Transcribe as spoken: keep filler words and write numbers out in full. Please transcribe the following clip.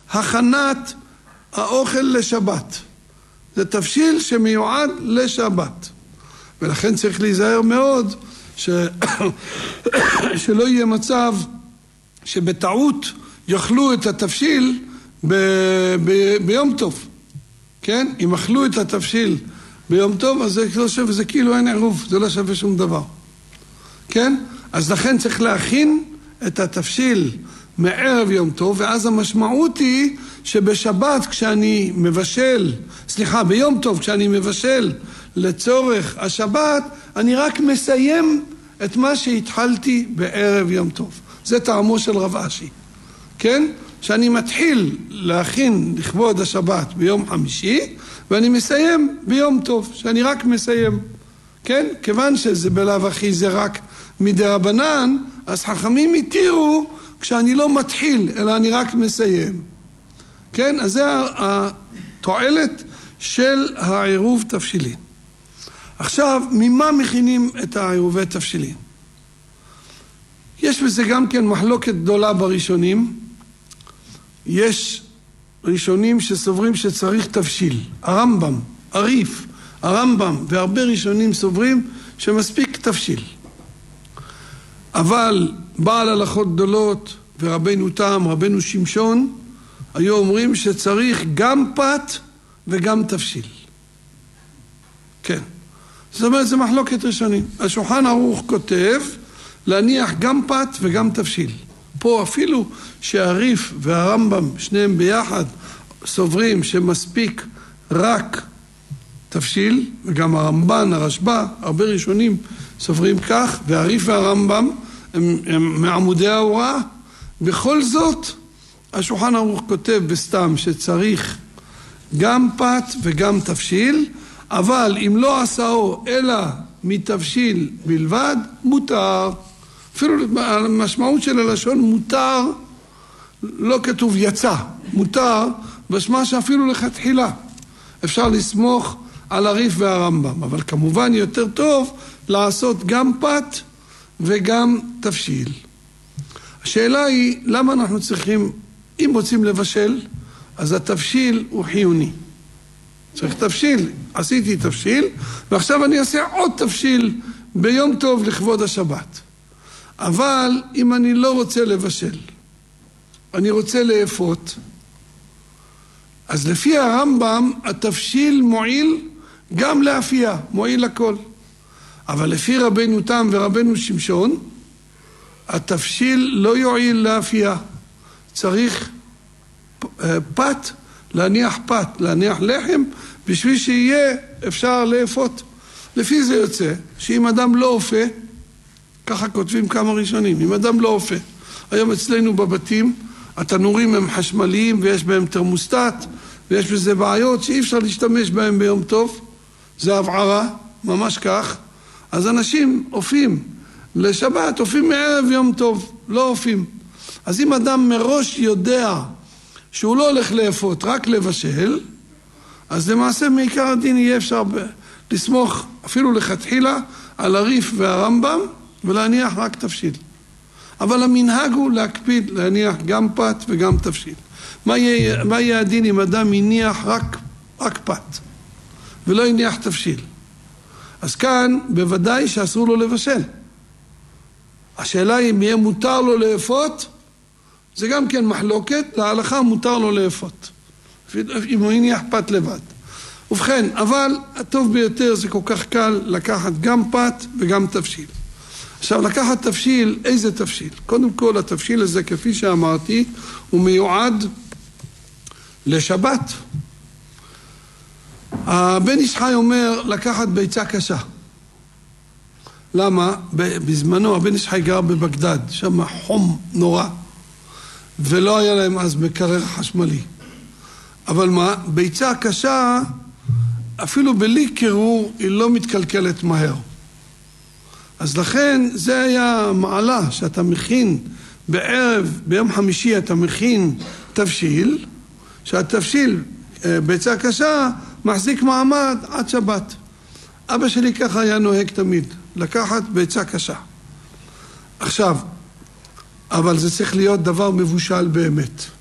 הכנת האוכל לשבת. זה תבשיל שמיועד לשבת. ולכן צריך להיזהר מאוד ש... שלא יהיה מצב שבטעות יאכלו את התבשיל ב... ב... ביום טוב. כן? אם אכלו את התבשיל ביום טוב, אז זה לא שווה, זה כאילו אין עירוב, זה לא שווה שום דבר. כן? אז לכן צריך להכין את התבשיל מערב יום טוב, ואז המשמעות היא שבשבת כשאני מבשל, סליחה, ביום טוב כשאני מבשל לצורך השבת, אני רק מסיים את מה שהתחלתי בערב יום טוב. זה טעמו של רב אשי. כן? שאני מתחיל להכין לכבוד השבת ביום חמישי, ואני מסיים ביום טוב, שאני רק מסיים. כן? כיוון שזה בלאו הכי זה רק מדרבנן, אז חכמים התירו כשאני לא מתחיל, אלא אני רק מסיים. כן? אז זה התועלת של העירוב תבשילין. עכשיו, ממה מכינים את העירובי תבשילין? יש בזה גם כן מחלוקת גדולה בראשונים. יש ראשונים שסוברים שצריך תבשיל. הרמב"ם, הריף, הרמב"ם והרבה ראשונים סוברים שמספיק תבשיל. אבל בעל הלכות גדולות ורבנו תם, רבנו שמשון, היו אומרים שצריך גם פת וגם תבשיל. כן. זאת אומרת, זה מחלוקת ראשונים. השולחן ערוך כותב להניח גם פת וגם תבשיל. פה אפילו שהריף והרמב"ם, שניהם ביחד, סוברים שמספיק רק תבשיל, וגם הרמב"ן, הרשב"א, הרבה ראשונים סוברים כך, והריף והרמב"ם הם, הם מעמודי ההוראה. בכל זאת, השולחן ערוך כותב בסתם שצריך גם פת וגם תבשיל, אבל אם לא עשאו אלא מתבשיל בלבד, מותר. אפילו המשמעות של הלשון מותר, לא כתוב יצא, מותר, בשמה שאפילו לכתחילה. אפשר לסמוך על הריף והרמב"ם, אבל כמובן יותר טוב לעשות גם פת וגם תבשיל. השאלה היא, למה אנחנו צריכים, אם רוצים לבשל, אז התבשיל הוא חיוני. צריך תבשיל, עשיתי תבשיל, ועכשיו אני אעשה עוד תבשיל ביום טוב לכבוד השבת. אבל אם אני לא רוצה לבשל, אני רוצה לאפות, אז לפי הרמב"ם התבשיל מועיל גם לאפייה, מועיל הכל. אבל לפי רבנו תם ורבנו שמשון, התבשיל לא יועיל לאפייה. צריך פת, להניח פת, להניח לחם, בשביל שיהיה אפשר לאפות. לפי זה יוצא שאם אדם לא אופה, ככה כותבים כמה ראשונים, אם אדם לא אופה, היום אצלנו בבתים, התנורים הם חשמליים ויש בהם תרמוסטט, ויש בזה בעיות שאי אפשר להשתמש בהם ביום טוב, זה הבערה, ממש כך, אז אנשים אופים לשבת, אופים מערב יום טוב, לא אופים. אז אם אדם מראש יודע שהוא לא הולך לאפות, רק לבשל, אז למעשה מעיקר הדין יהיה אפשר לסמוך אפילו לכתחילה על הריף והרמב"ם, ולהניח רק תבשיל. אבל המנהג הוא להקפיד להניח גם פת וגם תבשיל. מה יהיה, מה יהיה הדין אם אדם יניח רק, רק פת ולא יניח תבשיל? אז כאן בוודאי שאסור לו לבשל. השאלה היא אם יהיה מותר לו לאפות, זה גם כן מחלוקת, להלכה מותר לו לאפות. אם הוא יניח פת לבד. ובכן, אבל הטוב ביותר זה כל כך קל לקחת גם פת וגם תבשיל. עכשיו, לקחת תבשיל, איזה תבשיל? קודם כל, התבשיל הזה, כפי שאמרתי, הוא מיועד לשבת. הבן איש חי אומר לקחת ביצה קשה. למה? בזמנו הבן איש חי גר בבגדד, שם חום נורא, ולא היה להם אז מקרר חשמלי. אבל מה? ביצה קשה, אפילו בלי קירור, היא לא מתקלקלת מהר. אז לכן זה היה מעלה שאתה מכין בערב, ביום חמישי אתה מכין תבשיל, שהתבשיל, ביצה קשה, מחזיק מעמד עד שבת. אבא שלי ככה היה נוהג תמיד, לקחת ביצה קשה. עכשיו, אבל זה צריך להיות דבר מבושל באמת.